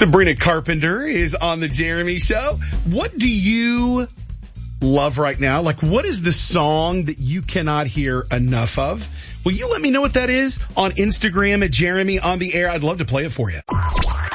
Sabrina Carpenter is on the Jeremy Show. What do you love right now? Like, what is the song that you cannot hear enough of? Will you let me know what that is on Instagram at Jeremy on the Air? I'd love to play it for you.